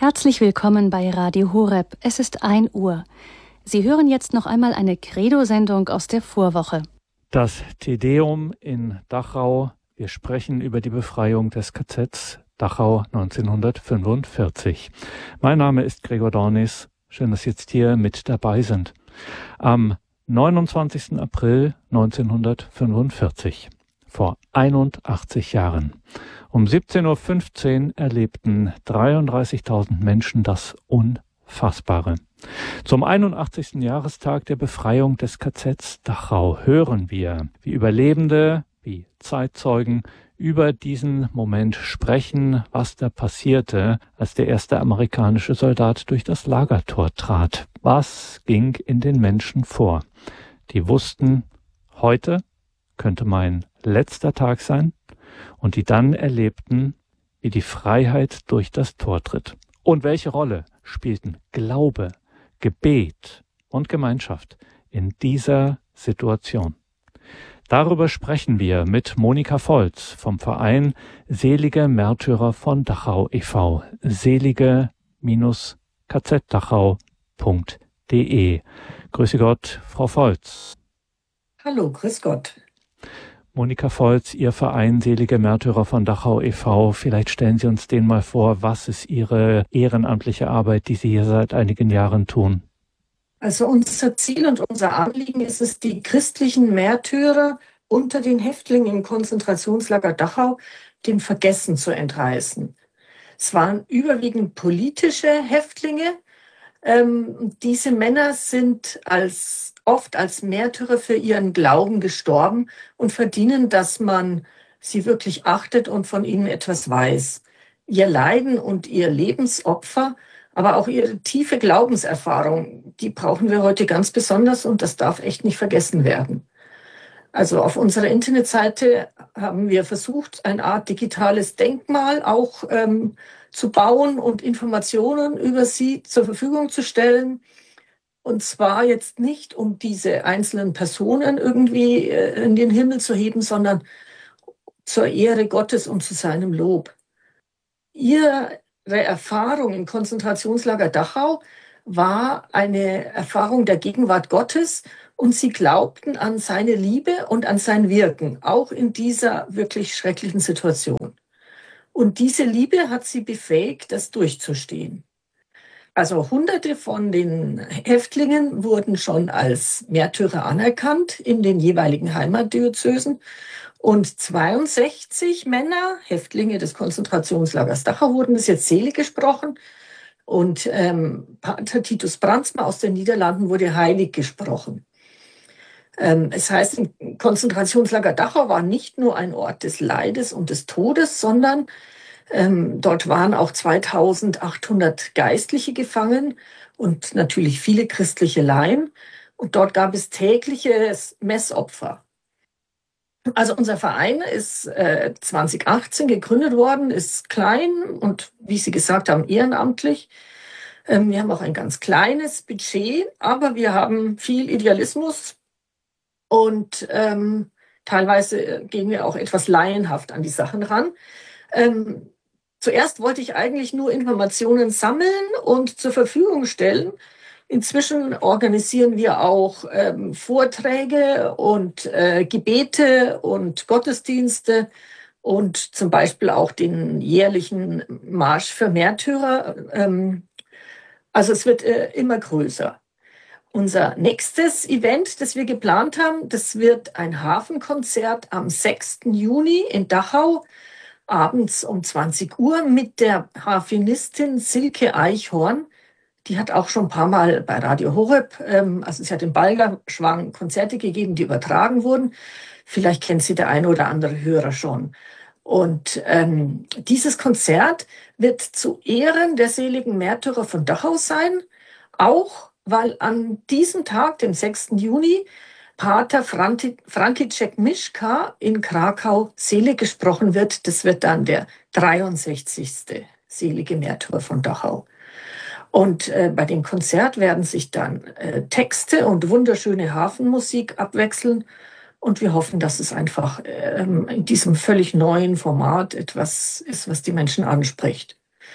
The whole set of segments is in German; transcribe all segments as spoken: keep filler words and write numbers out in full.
Herzlich willkommen bei Radio Horeb. Es ist ein Uhr. Sie hören jetzt noch einmal eine Credo-Sendung aus der Vorwoche. Das Te Deum in Dachau. Wir sprechen über die Befreiung des K Zs Dachau neunzehnhundertfünfundvierzig. Mein Name ist Gregor Dornis. Schön, dass Sie jetzt hier mit dabei sind. Am neunundzwanzigsten April neunzehnhundertfünfundvierzig, vor einundachtzig Jahren, um siebzehn Uhr fünfzehn erlebten dreiunddreißigtausend Menschen das Unfassbare. Zum einundachtzigsten Jahrestag der Befreiung des K Zs Dachau hören wir, wie Überlebende, wie Zeitzeugen über diesen Moment sprechen, was da passierte, als der erste amerikanische Soldat durch das Lagertor trat. Was ging in den Menschen vor? Die wussten, heute könnte mein letzter Tag sein, und die dann erlebten, wie die Freiheit durch das Tor tritt. Und welche Rolle spielten Glaube, Gebet und Gemeinschaft in dieser Situation? Darüber sprechen wir mit Monika Volz vom Verein Selige Märtyrer von Dachau e V selige K Z dachau punkt de. Grüße Gott, Frau Volz. Hallo, grüß Gott. Monika Volz, Ihr Verein Selige Märtyrer von Dachau e V Vielleicht stellen Sie uns den mal vor. Was ist Ihre ehrenamtliche Arbeit, die Sie hier seit einigen Jahren tun? Also unser Ziel und unser Anliegen ist es, die christlichen Märtyrer unter den Häftlingen im Konzentrationslager Dachau dem Vergessen zu entreißen. Es waren überwiegend politische Häftlinge. Ähm, diese Männer sind als, oft als Märtyrer für ihren Glauben gestorben und verdienen, dass man sie wirklich achtet und von ihnen etwas weiß. Ihr Leiden und ihr Lebensopfer, aber auch ihre tiefe Glaubenserfahrung, die brauchen wir heute ganz besonders und das darf echt nicht vergessen werden. Also auf unserer Internetseite haben wir versucht, eine Art digitales Denkmal auch ähm, zu bauen und Informationen über sie zur Verfügung zu stellen. Und zwar jetzt nicht, um diese einzelnen Personen irgendwie äh, in den Himmel zu heben, sondern zur Ehre Gottes und zu seinem Lob. Ihre Erfahrung im Konzentrationslager Dachau war eine Erfahrung der Gegenwart Gottes und sie glaubten an seine Liebe und an sein Wirken, auch in dieser wirklich schrecklichen Situation. Und diese Liebe hat sie befähigt, das durchzustehen. Also Hunderte von den Häftlingen wurden schon als Märtyrer anerkannt in den jeweiligen Heimatdiözesen. Und zweiundsechzig Männer, Häftlinge des Konzentrationslagers Dachau, wurden bis jetzt selig gesprochen. Und ähm, Pater Titus Brandsma aus den Niederlanden wurde heilig gesprochen. Ähm, es heißt, im Konzentrationslager Dachau war nicht nur ein Ort des Leides und des Todes, sondern ähm, dort waren auch zweitausendachthundert Geistliche gefangen und natürlich viele christliche Laien. Und dort gab es tägliches Messopfer. Also unser Verein ist äh, zweitausendachtzehn gegründet worden, ist klein und wie Sie gesagt haben, ehrenamtlich. Ähm, wir haben auch ein ganz kleines Budget, aber wir haben viel Idealismus und ähm, teilweise gehen wir auch etwas laienhaft an die Sachen ran. Ähm, zuerst wollte ich eigentlich nur Informationen sammeln und zur Verfügung stellen. Inzwischen organisieren wir auch ähm, Vorträge und äh, Gebete und Gottesdienste und zum Beispiel auch den jährlichen Marsch für Märtyrer. Ähm, also es wird äh, immer größer. Unser nächstes Event, das wir geplant haben, das wird ein Hafenkonzert am sechsten Juni in Dachau, abends um zwanzig Uhr mit der Harfenistin Silke Eichhorn. Die hat auch schon ein paar Mal bei Radio Horeb, ähm, also sie hat in Balgerschwang Konzerte gegeben, die übertragen wurden. Vielleicht kennt sie der eine oder andere Hörer schon. Und ähm, dieses Konzert wird zu Ehren der seligen Märtyrer von Dachau sein, auch weil an diesem Tag, dem sechsten Juni, Pater František Miška in Krakau selig gesprochen wird. Das wird dann der dreiundsechzigste selige Märtyrer von Dachau. Und äh, bei dem Konzert werden sich dann äh, Texte und wunderschöne Hafenmusik abwechseln. Und wir hoffen, dass es einfach ähm, in diesem völlig neuen Format etwas ist, was die Menschen anspricht.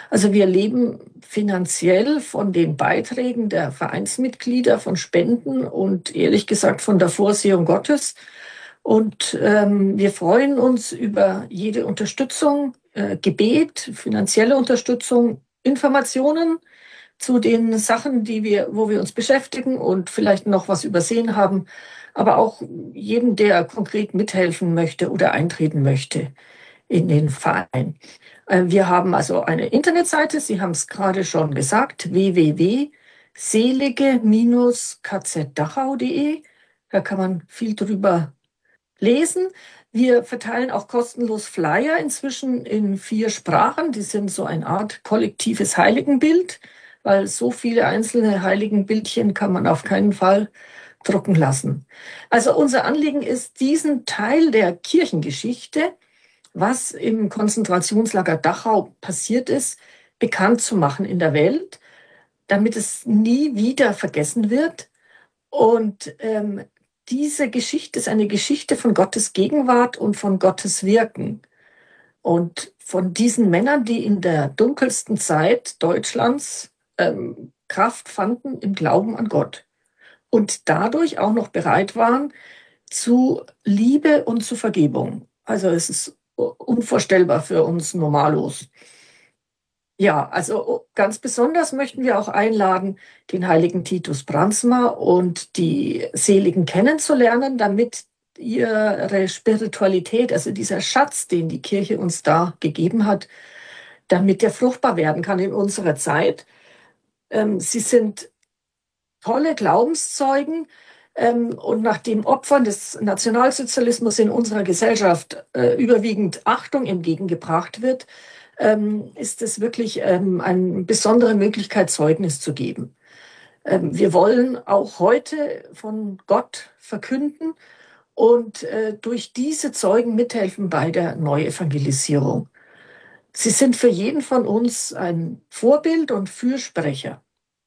Also wir leben finanziell von den Beiträgen der Vereinsmitglieder, von Spenden und ehrlich gesagt von der Vorsehung Gottes. Und ähm, wir freuen uns über jede Unterstützung, äh, Gebet, finanzielle Unterstützung, Informationen zu den Sachen, die wir, wo wir uns beschäftigen und vielleicht noch was übersehen haben, aber auch jeden, der konkret mithelfen möchte oder eintreten möchte in den Verein. Äh, Wir haben also eine Internetseite, Sie haben es gerade schon gesagt, w w w punkt selige K Z Dachau punkt de. Da kann man viel drüber lesen. Wir verteilen auch kostenlos Flyer inzwischen in vier Sprachen. Die sind so eine Art kollektives Heiligenbild, weil so viele einzelne Heiligenbildchen kann man auf keinen Fall drucken lassen. Also unser Anliegen ist, diesen Teil der Kirchengeschichte, was im Konzentrationslager Dachau passiert ist, bekannt zu machen in der Welt, damit es nie wieder vergessen wird. Und ähm, diese Geschichte ist eine Geschichte von Gottes Gegenwart und von Gottes Wirken. Und von diesen Männern, die in der dunkelsten Zeit Deutschlands ähm, Kraft fanden im Glauben an Gott. Und dadurch auch noch bereit waren zu Liebe und zu Vergebung. Also es ist unvorstellbar für uns Normalos. Ja, also ganz besonders möchten wir auch einladen, den heiligen Titus Brandsma und die Seligen kennenzulernen, damit ihre Spiritualität, also dieser Schatz, den die Kirche uns da gegeben hat, damit der fruchtbar werden kann in unserer Zeit. Ähm, sie sind tolle Glaubenszeugen, ähm, und nach den Opfern des Nationalsozialismus in unserer Gesellschaft äh, überwiegend Achtung entgegengebracht wird, ähm, ist es wirklich ähm, eine besondere Möglichkeit, Zeugnis zu geben. Ähm, wir wollen auch heute von Gott verkünden und äh, durch diese Zeugen mithelfen bei der Neuevangelisierung. Sie sind für jeden von uns ein Vorbild und Fürsprecher.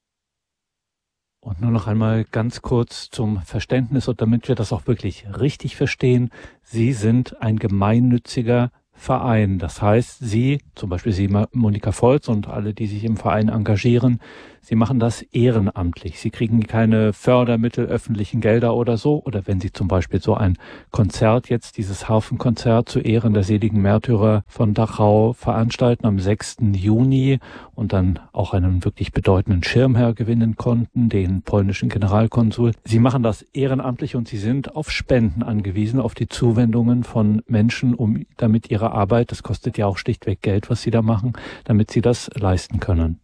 Und nur noch einmal ganz kurz zum Verständnis und damit wir das auch wirklich richtig verstehen. Sie sind ein gemeinnütziger Verein. Das heißt, Sie, zum Beispiel Sie, Monika Volz und alle, die sich im Verein engagieren, Sie machen das ehrenamtlich. Sie kriegen keine Fördermittel, öffentlichen Gelder oder so. Oder wenn Sie zum Beispiel so ein Konzert jetzt, dieses Harfenkonzert zu Ehren der seligen Märtyrer von Dachau veranstalten am sechsten Juni und dann auch einen wirklich bedeutenden Schirmherr gewinnen konnten, den polnischen Generalkonsul. Sie machen das ehrenamtlich und Sie sind auf Spenden angewiesen, auf die Zuwendungen von Menschen, um damit ihre Arbeit, das kostet ja auch schlichtweg Geld, was Sie da machen, damit Sie das leisten können.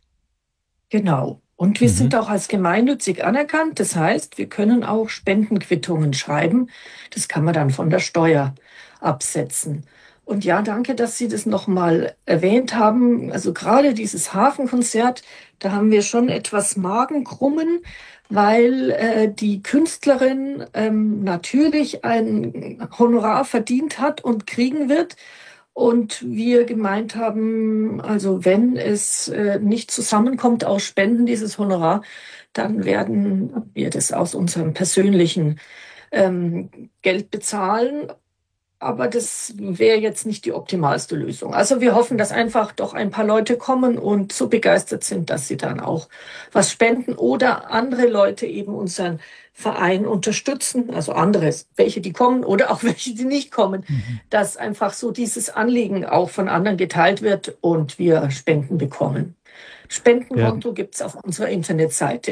Genau. Und wir Mhm. sind auch als gemeinnützig anerkannt. Das heißt, wir können auch Spendenquittungen schreiben. Das kann man dann von der Steuer absetzen. Und ja, danke, dass Sie das nochmal erwähnt haben. Also gerade dieses Hafenkonzert, da haben wir schon etwas Magenkrummen, weil äh, die Künstlerin ähm, natürlich ein Honorar verdient hat und kriegen wird. Und wir gemeint haben, also wenn es äh, nicht zusammenkommt aus Spenden, dieses Honorar, dann werden wir das aus unserem persönlichen ähm, Geld bezahlen. Aber das wäre jetzt nicht die optimalste Lösung. Also wir hoffen, dass einfach doch ein paar Leute kommen und so begeistert sind, dass sie dann auch was spenden oder andere Leute eben unseren Verein unterstützen, also andere, welche die kommen oder auch welche die nicht kommen, mhm. dass einfach so dieses Anliegen auch von anderen geteilt wird und wir Spenden bekommen. Spendenkonto ja. gibt es auf unserer Internetseite.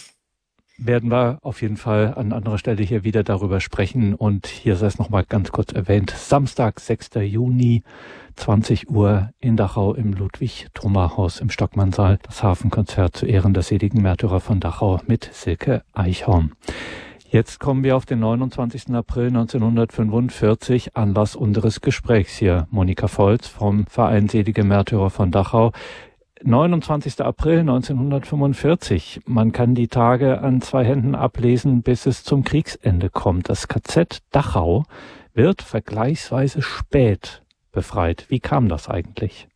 Werden wir auf jeden Fall an anderer Stelle hier wieder darüber sprechen. Und hier sei es nochmal ganz kurz erwähnt. Samstag, sechster Juni, zwanzig Uhr in Dachau im Ludwig-Thoma-Haus im Stockmannsaal. Das Hafenkonzert zu Ehren der seligen Märtyrer von Dachau mit Silke Eichhorn. Jetzt kommen wir auf den neunundzwanzigsten April neunzehnhundertfünfundvierzig, Anlass unseres Gesprächs hier. Monika Volz vom Verein Selige Märtyrer von Dachau. neunundzwanzigster April neunzehnhundertfünfundvierzig. Man kann die Tage an zwei Händen ablesen, bis es zum Kriegsende kommt. Das K Z Dachau wird vergleichsweise spät befreit. Wie kam das eigentlich?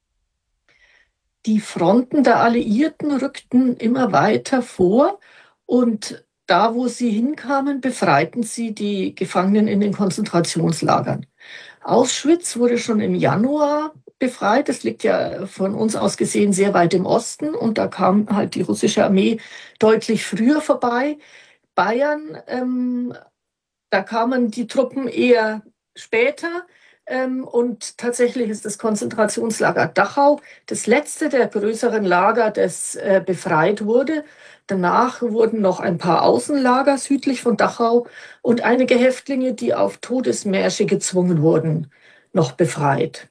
Die Fronten der Alliierten rückten immer weiter vor und da, wo sie hinkamen, befreiten sie die Gefangenen in den Konzentrationslagern. Auschwitz wurde schon im Januar befreit. Das liegt ja von uns aus gesehen sehr weit im Osten und da kam halt die russische Armee deutlich früher vorbei. Bayern, ähm, da kamen die Truppen eher später. Ähm, und tatsächlich ist das Konzentrationslager Dachau das letzte der größeren Lager, das äh, befreit wurde. Danach wurden noch ein paar Außenlager südlich von Dachau und einige Häftlinge, die auf Todesmärsche gezwungen wurden, noch befreit.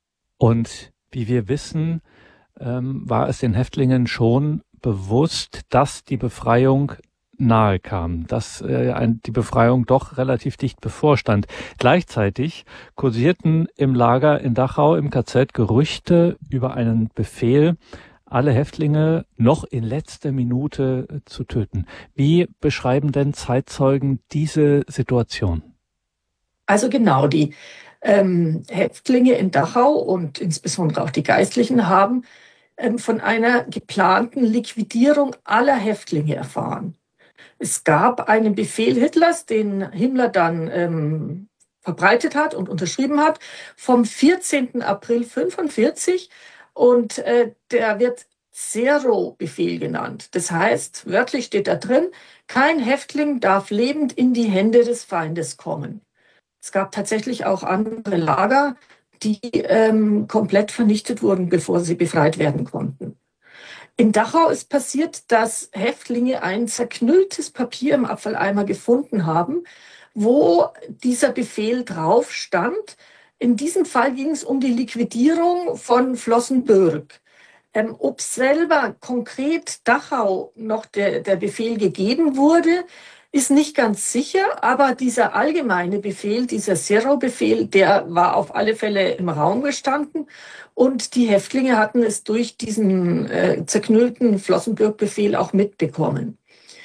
Und wie wir wissen, ähm, war es den Häftlingen schon bewusst, dass die Befreiung nahe kam, dass äh, ein, die Befreiung doch relativ dicht bevorstand. Gleichzeitig kursierten im Lager in Dachau im K Z Gerüchte über einen Befehl, alle Häftlinge noch in letzter Minute äh, zu töten. Wie beschreiben denn Zeitzeugen diese Situation? Also genau, die ähm, Häftlinge in Dachau und insbesondere auch die Geistlichen haben ähm, von einer geplanten Liquidierung aller Häftlinge erfahren. Es gab einen Befehl Hitlers, den Himmler dann ähm, verbreitet hat und unterschrieben hat, vom vierzehnten April fünfundvierzig. Und äh, der wird Zero-Befehl genannt. Das heißt, wörtlich steht da drin, kein Häftling darf lebend in die Hände des Feindes kommen. Es gab tatsächlich auch andere Lager, die ähm, komplett vernichtet wurden, bevor sie befreit werden konnten. In Dachau ist passiert, dass Häftlinge ein zerknülltes Papier im Abfalleimer gefunden haben, wo dieser Befehl drauf stand. In diesem Fall ging es um die Liquidierung von Flossenbürg. Ähm, ob selber konkret Dachau noch der, der Befehl gegeben wurde, ist nicht ganz sicher, aber dieser allgemeine Befehl, dieser Zero-Befehl, der war auf alle Fälle im Raum gestanden und die Häftlinge hatten es durch diesen äh, zerknüllten Flossenbürg-Befehl auch mitbekommen.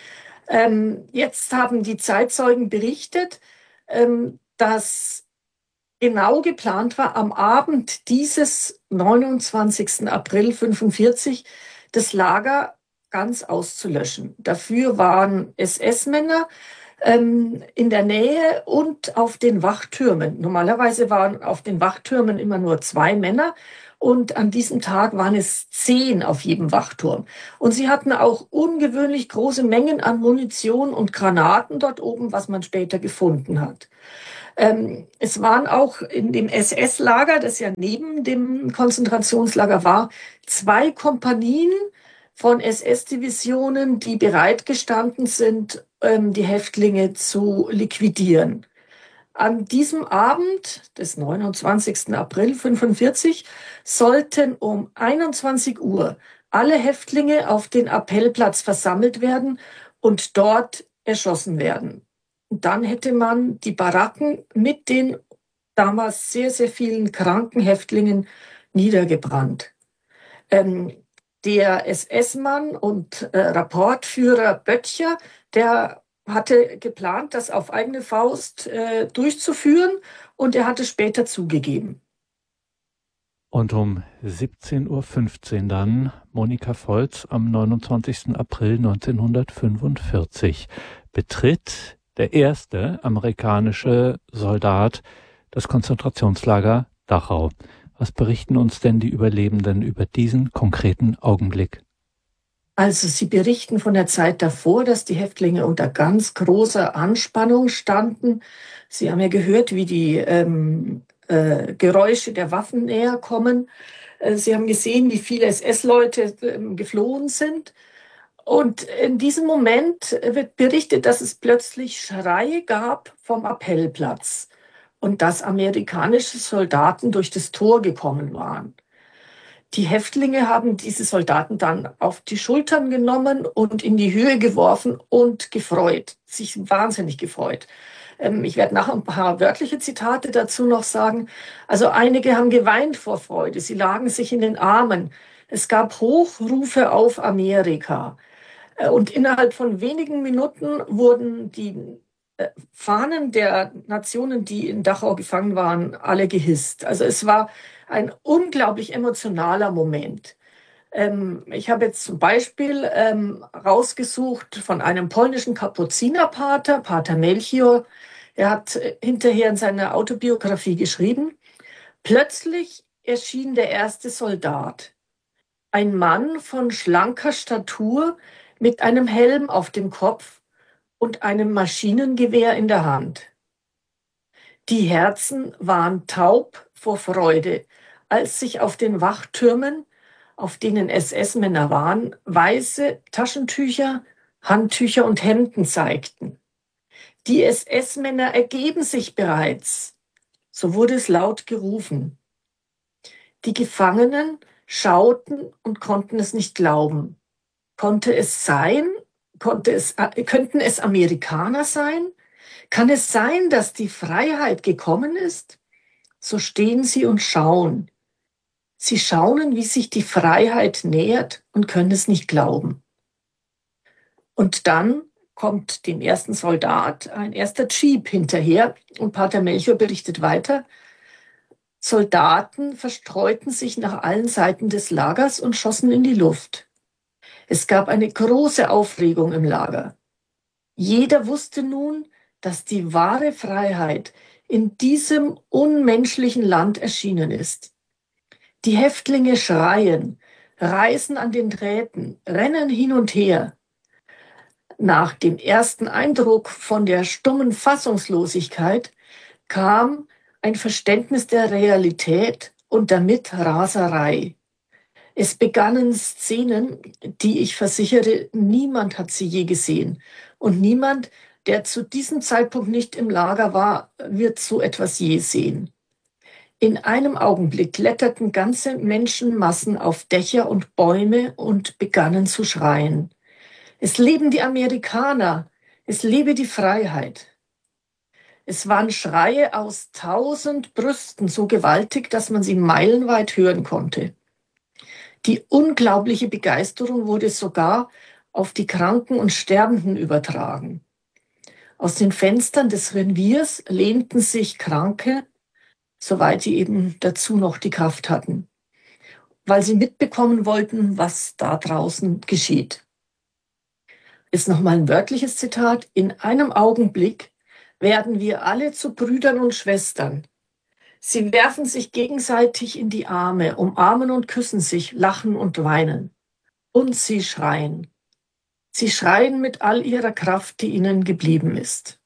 Ähm, jetzt haben die Zeitzeugen berichtet, ähm, dass genau geplant war, am Abend dieses neunundzwanzigsten April fünfundvierzig das Lager ganz auszulöschen. Dafür waren S S-Männer ähm, in der Nähe und auf den Wachtürmen. Normalerweise waren auf den Wachtürmen immer nur zwei Männer und an diesem Tag waren es zehn auf jedem Wachturm. Und sie hatten auch ungewöhnlich große Mengen an Munition und Granaten dort oben, was man später gefunden hat. Ähm, es waren auch in dem S S-Lager, das ja neben dem Konzentrationslager war, zwei Kompanien von S S-Divisionen, die bereit gestanden sind, ähm, die Häftlinge zu liquidieren. An diesem Abend des neunundzwanzigsten April fünfundvierzig sollten um einundzwanzig Uhr alle Häftlinge auf den Appellplatz versammelt werden und dort erschossen werden. Und dann hätte man die Baracken mit den damals sehr, sehr vielen kranken Häftlingen niedergebrannt. Ähm, der S S-Mann und äh, Rapportführer Böttcher, der hatte geplant, das auf eigene Faust äh, durchzuführen und er hatte später zugegeben. Und um siebzehn Uhr fünfzehn dann Monika Volz am neunundzwanzigsten April neunzehnhundertfünfundvierzig betritt der erste amerikanische Soldat das Konzentrationslager Dachau. Was berichten uns denn die Überlebenden über diesen konkreten Augenblick? Also sie berichten von der Zeit davor, dass die Häftlinge unter ganz großer Anspannung standen. Sie haben ja gehört, wie die ähm, äh, Geräusche der Waffen näher kommen. Äh, sie haben gesehen, wie viele S S-Leute äh, geflohen sind. Und in diesem Moment wird berichtet, dass es plötzlich Schreie gab vom Appellplatz und dass amerikanische Soldaten durch das Tor gekommen waren. Die Häftlinge haben diese Soldaten dann auf die Schultern genommen und in die Höhe geworfen und gefreut, sich wahnsinnig gefreut. Ähm, ich werde nachher ein paar wörtliche Zitate dazu noch sagen. Also einige haben geweint vor Freude, sie lagen sich in den Armen. Es gab Hochrufe auf Amerika. Und innerhalb von wenigen Minuten wurden die Fahnen der Nationen, die in Dachau gefangen waren, alle gehisst. Also es war ein unglaublich emotionaler Moment. Ähm, ich habe jetzt zum Beispiel ähm, rausgesucht von einem polnischen Kapuzinerpater, Pater Melchior, Er hat äh, hinterher in seiner Autobiografie geschrieben, plötzlich erschien der erste Soldat. Ein Mann von schlanker Statur mit einem Helm auf dem Kopf und einem Maschinengewehr in der Hand. Die Herzen waren taub vor Freude, als sich auf den Wachtürmen, auf denen S S-Männer waren, weiße Taschentücher, Handtücher und Hemden zeigten. Die S S-Männer ergeben sich bereits. So wurde es laut gerufen. Die Gefangenen schauten und konnten es nicht glauben. Konnte es sein? Konnte es, äh, könnten es Amerikaner sein? Kann es sein, dass die Freiheit gekommen ist? So stehen sie und schauen. Sie schauen, wie sich die Freiheit nähert und können es nicht glauben. Und dann kommt dem ersten Soldat ein erster Jeep hinterher und Pater Melchior berichtet weiter. Soldaten verstreuten sich nach allen Seiten des Lagers und schossen in die Luft. Es gab eine große Aufregung im Lager. Jeder wusste nun, dass die wahre Freiheit in diesem unmenschlichen Land erschienen ist. Die Häftlinge schreien, reißen an den Drähten, rennen hin und her. Nach dem ersten Eindruck von der stummen Fassungslosigkeit kam ein Verständnis der Realität und damit Raserei. Es begannen Szenen, die ich versichere, niemand hat sie je gesehen. Und niemand, der zu diesem Zeitpunkt nicht im Lager war, wird so etwas je sehen. In einem Augenblick kletterten ganze Menschenmassen auf Dächer und Bäume und begannen zu schreien. Es leben die Amerikaner, es lebe die Freiheit. Es waren Schreie aus tausend Brüsten, so gewaltig, dass man sie meilenweit hören konnte. Die unglaubliche Begeisterung wurde sogar auf die Kranken und Sterbenden übertragen. Aus den Fenstern des Reviers lehnten sich Kranke, soweit die eben dazu noch die Kraft hatten, weil sie mitbekommen wollten, was da draußen geschieht. Ist nochmal ein wörtliches Zitat. In einem Augenblick werden wir alle zu Brüdern und Schwestern. Sie werfen sich gegenseitig in die Arme, umarmen und küssen sich, lachen und weinen. Und sie schreien. Sie schreien mit all ihrer Kraft, die ihnen geblieben ist.